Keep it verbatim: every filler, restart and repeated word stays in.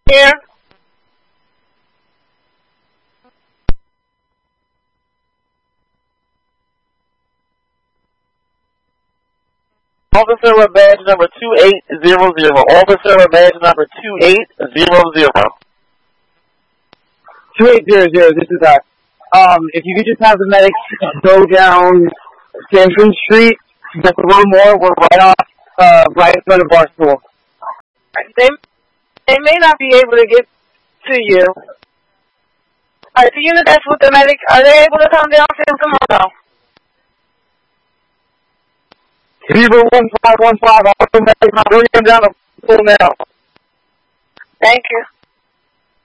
Here. Officer with badge number two eight zero zero. Officer with badge number two eight zero zero. two eight zero zero, this is us. Um, if you could just have the medics go down Sanford Street, just a little more, we're right off, uh, right in front of Barstool. They, they may not be able to get to you. Alright, the unit that's with the medic, are they able to come down Sanford or no? Beaver one five one five, I'll bring them down to full now. Thank you.